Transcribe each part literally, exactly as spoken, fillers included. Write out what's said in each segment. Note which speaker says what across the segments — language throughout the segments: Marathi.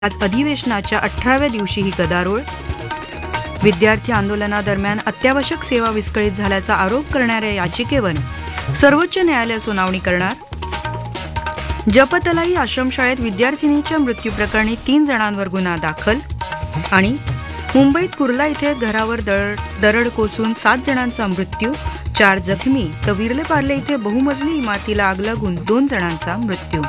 Speaker 1: आज अधिवेशनाच्या अठराव्या दिवशी ही गदारोळ. विद्यार्थी आंदोलनादरम्यान अत्यावश्यक सेवा विस्कळीत झाल्याचा आरोप करणाऱ्या याचिकेवर सर्वोच्च न्यायालय सुनावणी करणार. जपतलाई आश्रमशाळेत विद्यार्थिनीच्या मृत्यूप्रकरणी तीन जणांवर गुन्हा दाखल. आणि मुंबईत कुर्ला इथे घरावर दरड कोसळून सात जणांचा मृत्यू, चार जखमी, तर विर्ले पार्ले इथे बहुमजली इमारतीला आग लागून दोन जणांचा मृत्यू.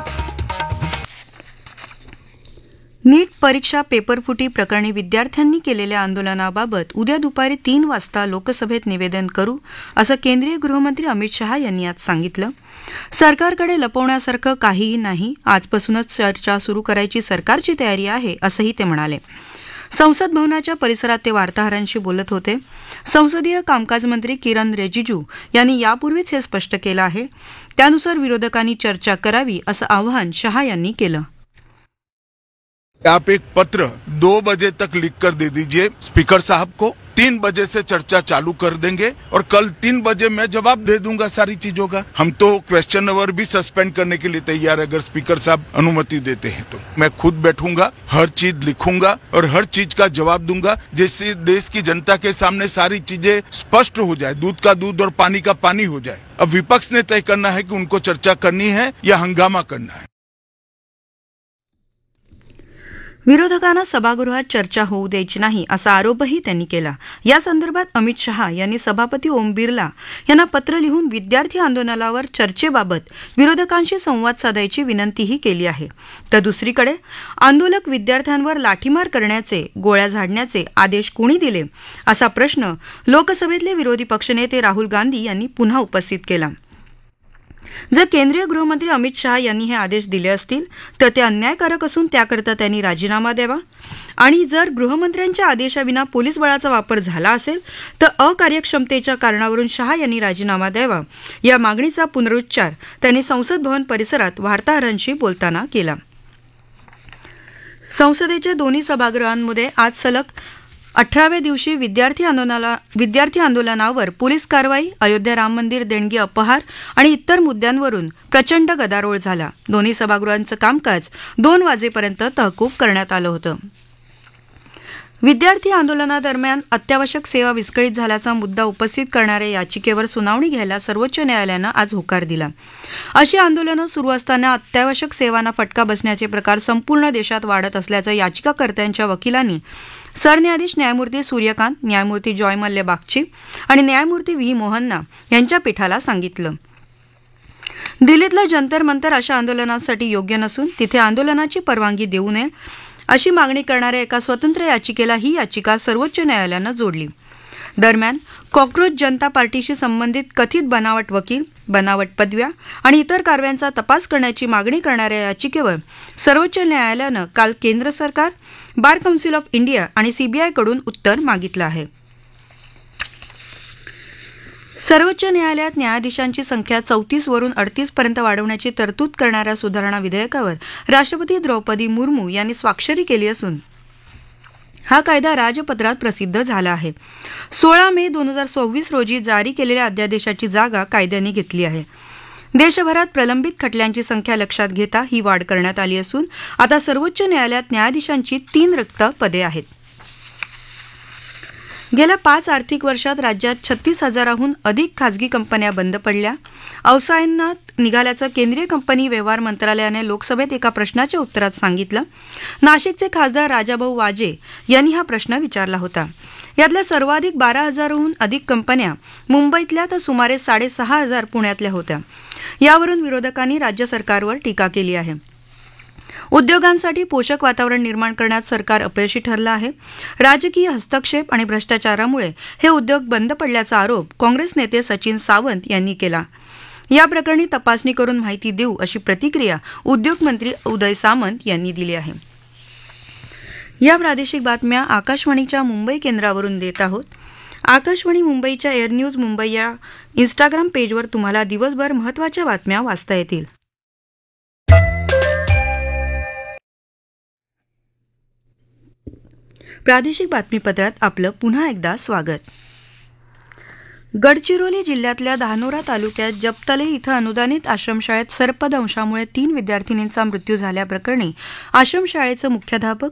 Speaker 1: नीट परीक्षा पेपरफुटी प्रकरणी विद्यार्थ्यांनी केलेल्या आंदोलनाबाबत उद्या दुपारी तीन वाजता लोकसभेत निवेदन करू, असं केंद्रीय गृहमंत्री अमित शहा यांनी आज सांगितलं. सरकारकडे लपवण्यासारखं काहीही नाही, आजपासूनच चर्चा सुरू करायची सरकारची तयारी आहे, असंही ते म्हणाले. संसद भवनाच्या परिसरात ते वार्ताहरांशी बोलत होते. संसदीय कामकाज मंत्री किरण रिजिजू यांनी यापूर्वीच हे स्पष्ट केलं आहे. त्यानुसार विरोधकांनी चर्चा करावी, असं आवाहन शहा यांनी केलं.
Speaker 2: आप एक पत्र दो बजे तक लिख कर दे दीजिए स्पीकर साहब को. तीन बजे से चर्चा चालू कर देंगे और कल तीन बजे मैं जवाब दे दूंगा सारी चीजों का. हम तो क्वेश्चन अवर भी सस्पेंड करने के लिए तैयार है अगर स्पीकर साहब अनुमति देते हैं तो. मैं खुद बैठूंगा, हर चीज लिखूंगा और हर चीज का जवाब दूंगा, जिससे देश की जनता के सामने सारी चीजें स्पष्ट हो जाए, दूध का दूध और पानी का पानी हो जाए. अब विपक्ष ने तय करना है कि उनको चर्चा करनी है या हंगामा करना है.
Speaker 1: विरोधकांना सभागृहात चर्चा होऊ द्यायची नाही, असा आरोपही त्यांनी केला. या संदर्भात अमित शहा यांनी सभापती ओम बिर्ला यांना पत्र लिहून विद्यार्थी आंदोलनावर चर्चेबाबत विरोधकांशी संवाद साधायची विनंतीही केली आहे. तर दुसरीकडे आंदोलक विद्यार्थ्यांवर लाठीमार करण्याचे, गोळ्या झाडण्याचे आदेश कोणी दिले, असा प्रश्न लोकसभेतले विरोधी पक्षनेते राहुल गांधी यांनी पुन्हा उपस्थित केला. जर केंद्रीय गृहमंत्री अमित शहा यांनी हे आदेश दिले असतील तर ते अन्यायकारक असून त्याकरता त्यांनी राजीनामा द्यावा. आणि जर गृहमंत्र्यांच्या आदेशाविना पोलीस बळाचा वापर झाला असेल तर अकार्यक्षमतेच्या कारणावरून शहा यांनी राजीनामा द्यावा, या मागणीचा पुनरुच्चार त्यांनी संसद भवन परिसरात वार्ताहरांशी बोलताना केला. संसदेच्या दोन्ही सभागृहांमध्ये आज सलग अठराव्या दिवशी विद्यार्थी आंदोलनाला विद्यार्थी आंदोलनावर पोलीस कारवाई, अयोध्या राम मंदिर देणगी अपहार आणि इतर मुद्द्यांवरून प्रचंड गदारोळ झाला. दोन्ही सभागृहांचं कामकाज दोन वाजेपर्यंत तहकूब करण्यात आलं होतं. विद्यार्थी आंदोलनादरम्यान अत्यावश्यक सेवा विस्कळीत झाल्याचा मुद्दा उपस्थित करणाऱ्या याचिकेवर सुनावणी घ्यायला सर्वोच्च न्यायालयानं आज होकार दिला. अशी आंदोलनं सुरू असताना अत्यावश्यक सेवांना फटका बसण्याचे प्रकार संपूर्ण देशात वाढत असल्याचं याचिकाकर्त्यांच्या वकिलांनी सरन्यायाधीश न्यायमूर्ती सूर्यकांत, न्यायमूर्ती जॉय मल्ले बागची आणि न्यायमूर्ती व्ही मोहन्ना यांच्या पीठाला सांगितलं. दिल्लीतलं जंतर मंतर अशा आंदोलनांसाठी योग्य नसून तिथे आंदोलनाची परवानगी देऊ नये, अशी मागणी करणाऱ्या एका स्वतंत्र याचिकेला ही याचिका सर्वोच्च न्यायालयानं जोडली. दरम्यान कॉक्रोच जनता पार्टीशी संबंधित कथित बनावट वकील, बनावट पदव्या आणि इतर कारवायांचा तपास करण्याची मागणी करणाऱ्या याचिकेवर सर्वोच्च न्यायालयानं काल केंद्र सरकार, बार कौन्सिल ऑफ इंडिया आणि सीबीआयकडून उत्तर मागितलं आहे. सर्वोच्च न्यायालयात न्यायाधीशांची संख्या चौतीस वरून अडतीस पर्यंत वाढवण्याची तरतूद करणाऱ्या सुधारणा विधेयकावर राष्ट्रपती द्रौपदी मुर्मू यांनी स्वाक्षरी केली असून हा कायदा राजपत्रात प्रसिद्ध झाला आहे. सोळा मे दोन हजार सव्वीस रोजी जारी केलेल्या अध्यादेशाची जागा कायद्याने घेतली आहे. देशभरात प्रलंबित खटल्यांची संख्या लक्षात घेता ही वाढ करण्यात आली असून आता सर्वोच्च न्यायालयात न्यायाधीशांची तीन रिक्त पदे आहेत. गेल्या पाच आर्थिक वर्षात राज्यात छत्तीस हजाराहून अधिक खासगी कंपन्या बंद पडल्या. अवसायनात निघाल्याचं केंद्रीय कंपनी व्यवहार मंत्रालयाने लोकसभेत एका प्रश्नाच्या उत्तरात सांगितलं. नाशिकचे खासदार राजाभाऊ वाजे यांनी हा प्रश्न विचारला होता. यातल्या सर्वाधिक बारा हजारहून अधिक कंपन्या मुंबईतल्या तर सुमारे साडेसहा हजार पुण्यातल्या होत्या. यावरून विरोधकांनी राज्य सरकारवर टीका केली आहे. उद्योगांसाठी पोषक वातावरण निर्माण करण्यात सरकार अपयशी ठरलं आहे. राजकीय हस्तक्षेप आणि भ्रष्टाचारामुळे हे उद्योग बंद पडल्याचा आरोप काँग्रेस नेते सचिन सावंत यांनी केला. या प्रकरणी तपासणी करून माहिती देऊ, अशी प्रतिक्रिया उद्योग मंत्री उदय सामंत यांनी दिली आहे. या प्रादेशिक बातम्या आकाशवाणीच्या मुंबई केंद्रावरून देत आहोत. आकाशवाणी मुंबईच्या एअर न्यूज मुंबई या इंस्टाग्राम पेजवर तुम्हाला दिवसभर महत्त्वाच्या बातम्या वाचता येतील. प्रादेशिक बातमीपत्रात आपलं पुन्हा एकदा स्वागत. गडचिरोली जिल्ह्यातल्या धानोरा तालुक्यात जपतले इथं अनुदानित आश्रमशाळेत सर्पदंशामुळे तीन विद्यार्थिनींचा मृत्यू झाल्याप्रकरणी आश्रमशाळेचं मुख्याध्यापक